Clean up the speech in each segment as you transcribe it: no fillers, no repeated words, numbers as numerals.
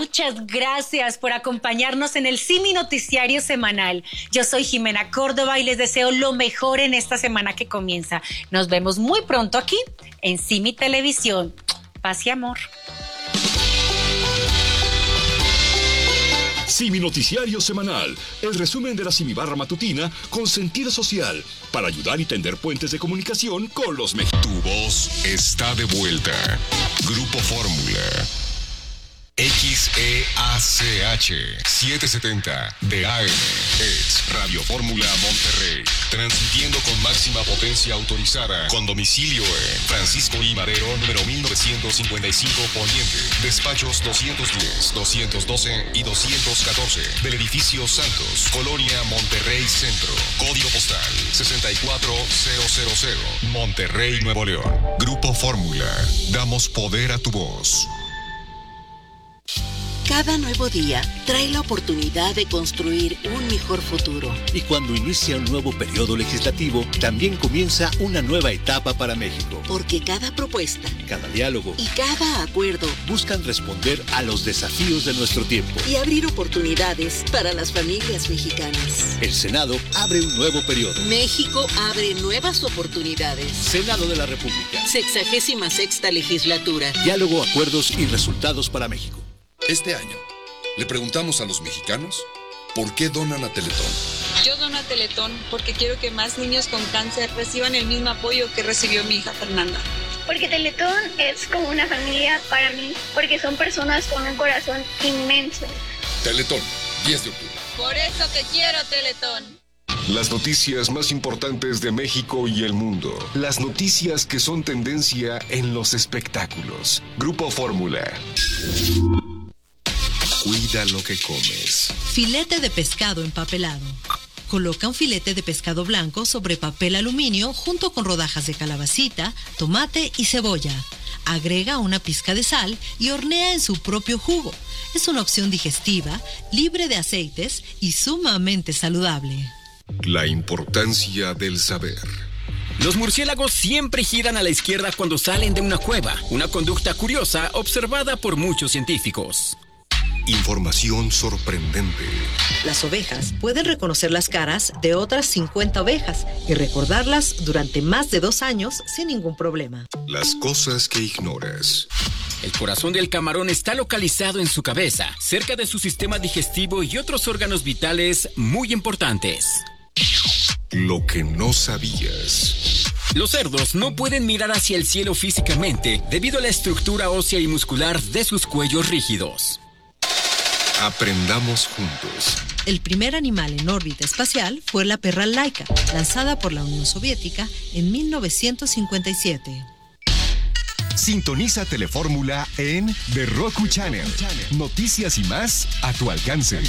Muchas gracias por acompañarnos en el Simi Noticiario Semanal. Yo soy Jimena Córdoba y les deseo lo mejor en esta semana que comienza. Nos vemos muy pronto aquí en Simi Televisión. Paz y amor. Simi Noticiario Semanal, el resumen de la Simi Barra Matutina con sentido social, para ayudar y tender puentes de comunicación con los mexicanos. Tu voz está de vuelta. Grupo Fórmula. XEACH 770 de AM es Radio Fórmula Monterrey, transmitiendo con máxima potencia autorizada, con domicilio en Francisco I. Madero, número 1955 Poniente, despachos 210, 212 y 214 del edificio Santos, Colonia Monterrey Centro, código postal 64000, Monterrey, Nuevo León. Grupo Fórmula, damos poder a tu voz. Cada nuevo día trae la oportunidad de construir un mejor futuro. Y cuando inicia un nuevo periodo legislativo, también comienza una nueva etapa para México. Porque cada propuesta, cada diálogo y cada acuerdo buscan responder a los desafíos de nuestro tiempo y abrir oportunidades para las familias mexicanas. El Senado abre un nuevo periodo. México abre nuevas oportunidades. Senado de la República. 66ª legislatura. Diálogo, acuerdos y resultados para México. Este año, le preguntamos a los mexicanos por qué donan a Teletón. Yo dono a Teletón porque quiero que más niños con cáncer reciban el mismo apoyo que recibió mi hija Fernanda. Porque Teletón es como una familia para mí, porque son personas con un corazón inmenso. Teletón, 10 de octubre. Por eso te quiero, Teletón. Las noticias más importantes de México y el mundo. Las noticias que son tendencia en los espectáculos. Grupo Fórmula. Cuida lo que comes. Filete de pescado empapelado. Coloca un filete de pescado blanco sobre papel aluminio junto con rodajas de calabacita, tomate y cebolla. Agrega una pizca de sal y hornea en su propio jugo. Es una opción digestiva, libre de aceites y sumamente saludable. La importancia del saber. Los murciélagos siempre giran a la izquierda cuando salen de una cueva, una conducta curiosa observada por muchos científicos. Información sorprendente. Las ovejas pueden reconocer las caras de otras 50 ovejas y recordarlas durante más de 2 años sin ningún problema. Las cosas que ignoras. El corazón del camarón está localizado en su cabeza, cerca de su sistema digestivo y otros órganos vitales muy importantes. Lo que no sabías. Los cerdos no pueden mirar hacia el cielo físicamente debido a la estructura ósea y muscular de sus cuellos rígidos. Aprendamos juntos. El primer animal en órbita espacial fue la perra Laika, lanzada por la Unión Soviética en 1957. Sintoniza Telefórmula en The Roku Channel. Noticias y más a tu alcance.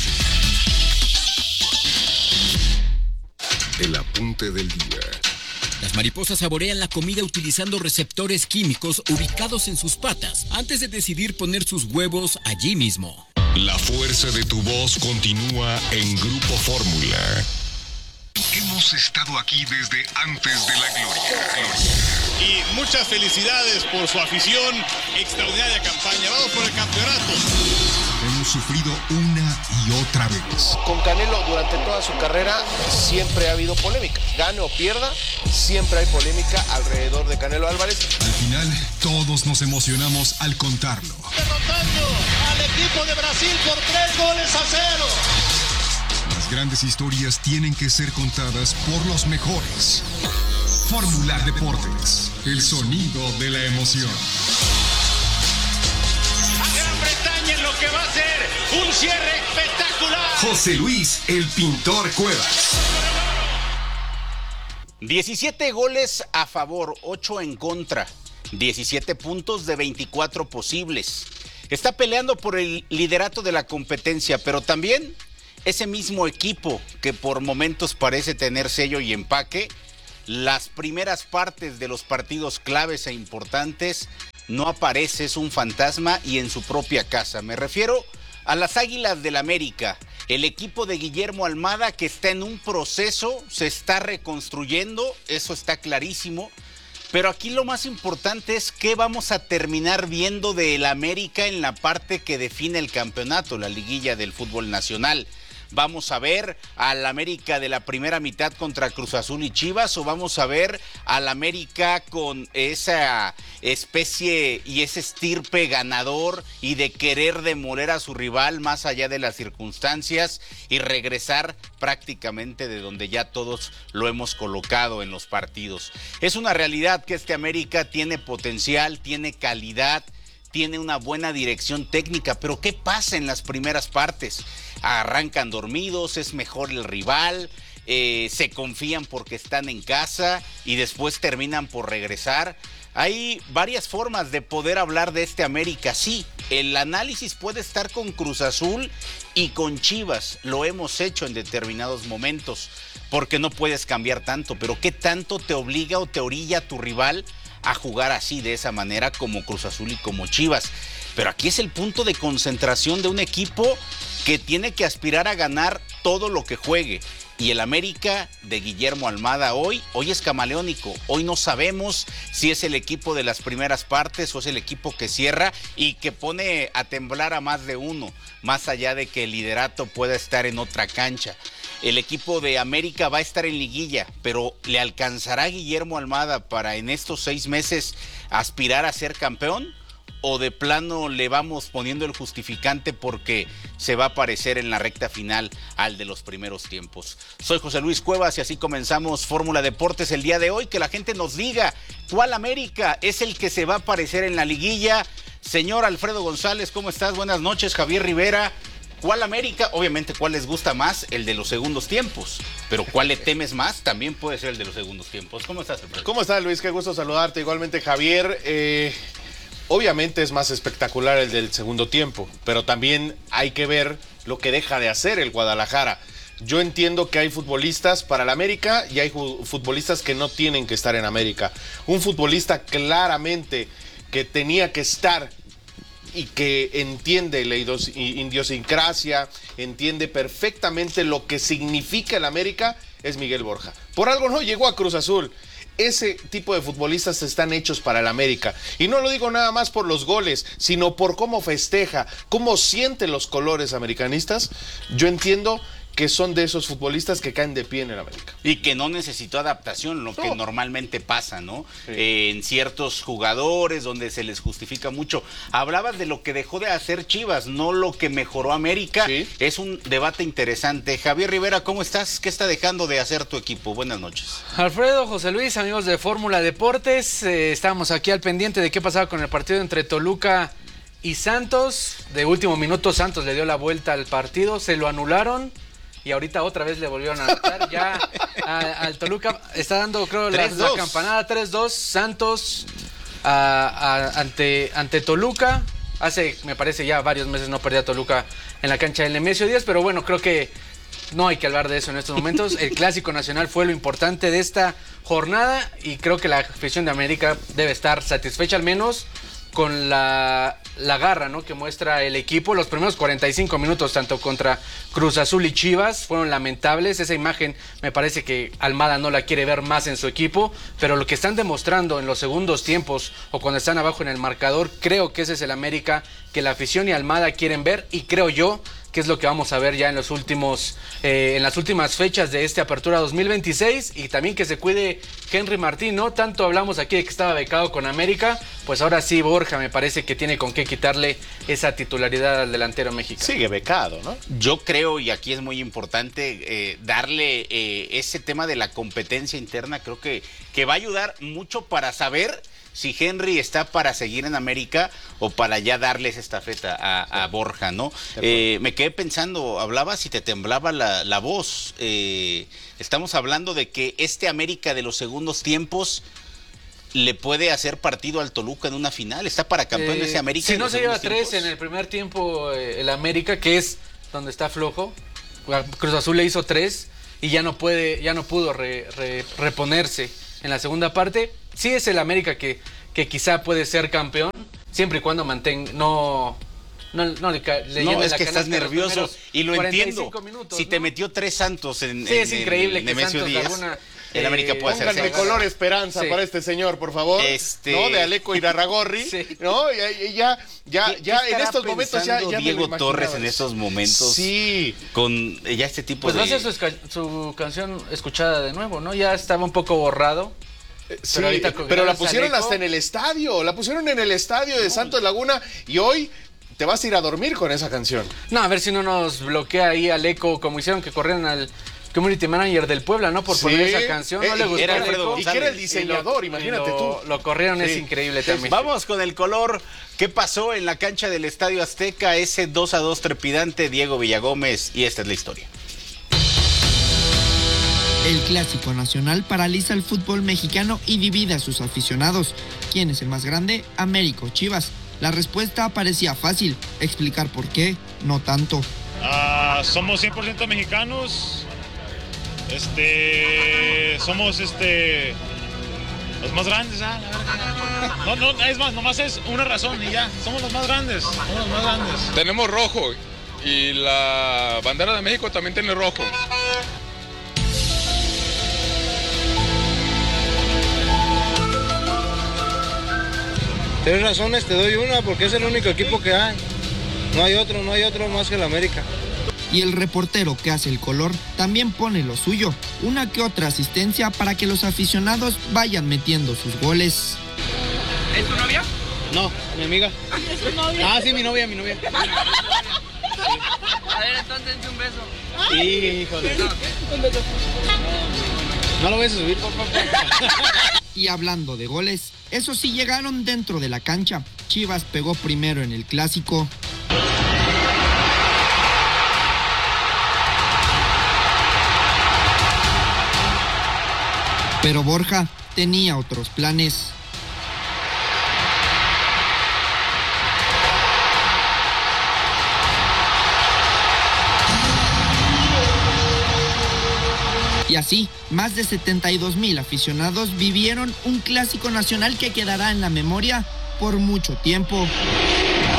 El apunte del día. Las mariposas saborean la comida utilizando receptores químicos ubicados en sus patas antes de decidir poner sus huevos allí mismo. La fuerza de tu voz continúa en Grupo Fórmula. Hemos estado aquí desde antes de la gloria. Y muchas felicidades por su afición, extraordinaria campaña. Vamos por el campeonato. Hemos sufrido una y otra vez. Con Canelo durante toda su carrera siempre ha habido polémica. Gane o pierda, siempre hay polémica alrededor de Canelo Álvarez. Al final, todos nos emocionamos al contarlo. Derrotando al equipo de Brasil por 3-0. Las grandes historias tienen que ser contadas por los mejores. Fórmula Deportes, el sonido de la emoción. A Gran Bretaña en lo que va a ser un cierre espectacular. José Luis, el pintor Cuevas. 17 goles a favor, 8 en contra. 17 puntos de 24 posibles. Está peleando por el liderato de la competencia, pero también ese mismo equipo que por momentos parece tener sello y empaque, las primeras partes de los partidos claves e importantes no aparece, es un fantasma y en su propia casa. Me refiero a las Águilas del América, el equipo de Guillermo Almada que está en un proceso, se está reconstruyendo, eso está clarísimo. Pero aquí lo más importante es qué vamos a terminar viendo del América en la parte que define el campeonato, la liguilla del fútbol nacional. ¿Vamos a ver al América de la primera mitad contra Cruz Azul y Chivas o vamos a ver al América con esa especie y ese estirpe ganador y de querer demoler a su rival más allá de las circunstancias y regresar prácticamente de donde ya todos lo hemos colocado en los partidos? Es una realidad que este América tiene potencial, tiene calidad, tiene una buena dirección técnica, pero ¿qué pasa en las primeras partes? Arrancan dormidos, es mejor el rival, se confían porque están en casa y después terminan por regresar. Hay varias formas de poder hablar de este América, sí. El análisis puede estar con Cruz Azul y con Chivas, lo hemos hecho en determinados momentos, porque no puedes cambiar tanto, pero ¿qué tanto te obliga o te orilla tu rival a jugar así, de esa manera, como Cruz Azul y como Chivas? Pero aquí es el punto de concentración de un equipo que tiene que aspirar a ganar todo lo que juegue. Y el América de Guillermo Almada hoy es camaleónico. Hoy no sabemos si es el equipo de las primeras partes o es el equipo que cierra y que pone a temblar a más de uno, más allá de que el liderato pueda estar en otra cancha. El equipo de América va a estar en liguilla, pero ¿le alcanzará a Guillermo Almada para en estos 6 meses aspirar a ser campeón? ¿O de plano le vamos poniendo el justificante porque se va a parecer en la recta final al de los primeros tiempos? Soy José Luis Cuevas y así comenzamos Fórmula Deportes el día de hoy. Que la gente nos diga cuál América es el que se va a parecer en la liguilla. Señor Alfredo González, ¿cómo estás? Buenas noches. Javier Rivera. ¿Cuál América? Obviamente, ¿cuál les gusta más? El de los segundos tiempos. Pero ¿cuál le temes más? También puede ser el de los segundos tiempos. ¿Cómo estás, Alfredo? ¿Cómo estás, Luis? Qué gusto saludarte. Igualmente, Javier. Obviamente es más espectacular el del segundo tiempo, pero también hay que ver lo que deja de hacer el Guadalajara. Yo entiendo que hay futbolistas para el América y hay futbolistas que no tienen que estar en América. Un futbolista claramente que tenía que estar y que entiende la idiosincrasia, entiende perfectamente lo que significa el América, es Miguel Borja. Por algo no llegó a Cruz Azul. Ese tipo de futbolistas están hechos para el América. Y no lo digo nada más por los goles, sino por cómo festeja, cómo siente los colores americanistas. Yo entiendo que son de esos futbolistas que caen de pie en el América. Y que no necesitó adaptación, lo que normalmente pasa, ¿no? Sí. En ciertos jugadores donde se les justifica mucho. Hablabas de lo que dejó de hacer Chivas, no lo que mejoró América. Sí. Es un debate interesante. Javier Rivera, ¿cómo estás? ¿Qué está dejando de hacer tu equipo? Buenas noches. Alfredo, José Luis, amigos de Fórmula Deportes, estábamos aquí al pendiente de qué pasaba con el partido entre Toluca y Santos. De último minuto Santos le dio la vuelta al partido, se lo anularon. Y ahorita otra vez le volvieron a anotar. Ya al Toluca está dando, creo, la campanada 3-2. Santos ante Toluca. Hace, me parece, ya varios meses no perdía Toluca en la cancha del Nemesio 10. Pero bueno, creo que no hay que hablar de eso en estos momentos. El Clásico Nacional fue lo importante de esta jornada. Y creo que la afición de América debe estar satisfecha, al menos con la garra, ¿no?, que muestra el equipo. Los primeros 45 minutos, tanto contra Cruz Azul y Chivas, fueron lamentables. Esa imagen me parece que Almada no la quiere ver más en su equipo, pero lo que están demostrando en los segundos tiempos o cuando están abajo en el marcador, creo que ese es el América que la afición y Almada quieren ver, y creo yo que es lo que vamos a ver ya en los últimos en las últimas fechas de esta apertura 2026. Y también que se cuide Henry Martín, ¿no? Tanto hablamos aquí de que estaba becado con América, pues ahora sí Borja me parece que tiene con qué quitarle esa titularidad al delantero mexicano. Sigue becado, ¿no? Yo creo, y aquí es muy importante darle ese tema de la competencia interna. Creo que va a ayudar mucho para saber si Henry está para seguir en América o para ya darles estafeta a Borja, ¿no? Me quedé pensando, hablabas y te temblaba la voz. Estamos hablando de que este América de los segundos tiempos le puede hacer partido al Toluca en una final. Está para campeón ese América. Si no se lleva 3 en el primer tiempo el América, que es donde está flojo. Cruz Azul le hizo 3 y ya no pudo reponerse en la segunda parte. Sí es el América que quizá puede ser campeón, siempre y cuando mantenga, no es que estás nervioso y lo entiendo. Minutos, si te metió 3 Santos en es increíble en que Nemesio Santos 10. El América puede hacer Pónganle color esperanza para este señor, por favor. ¿No? De Aleco Irarrágorri. ¿No? Ya en estos momentos ya Diego Torres en estos momentos. Sí. Con ya este tipo pues de. Pues va a ser su canción escuchada de nuevo, ¿no? Ya estaba un poco borrado. Sí, pero la pusieron hasta en el estadio. La pusieron en el estadio de Santos Laguna y hoy te vas a ir a dormir con esa canción. No, a ver si no nos bloquea ahí Aleco, como hicieron que corrieron al community manager del Puebla, ¿no? Por poner esa canción, no le gustó. Era Alfredo y que era el diseñador, imagínate tú. Lo corrieron, es increíble también. Vamos con el color. ¿Qué pasó en la cancha del Estadio Azteca? Ese 2-2 trepidante, Diego Villagómez, y esta es la historia. El Clásico Nacional paraliza el fútbol mexicano y divide a sus aficionados. ¿Quién es el más grande? América o Chivas. La respuesta parecía fácil. Explicar por qué, no tanto. Somos 100% mexicanos. Somos los más grandes, la verdad. No, es más, nomás es una razón y ya. Somos los más grandes. Tenemos rojo y la bandera de México también tiene rojo. Tienes razón, te doy una porque es el único equipo que hay. No hay otro más que el América. Y el reportero que hace el color también pone lo suyo, una que otra asistencia para que los aficionados vayan metiendo sus goles. ¿Es tu novia? No, mi amiga. ¿Es tu novia? Sí, mi novia. A ver, entonces un beso. Sí, híjole. Un beso. No lo voy a subir, por favor. Y hablando de goles, esos sí llegaron dentro de la cancha. Chivas pegó primero en el Clásico. Pero Borja tenía otros planes. Y así, más de 72,000 aficionados vivieron un clásico nacional que quedará en la memoria por mucho tiempo.